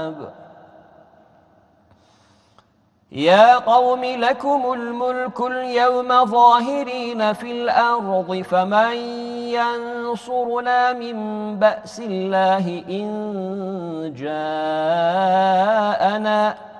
الألباب يا قوم لكم الملك اليوم ظاهرين في الأرض فمن ينصرنا من بأس الله إن جاءنا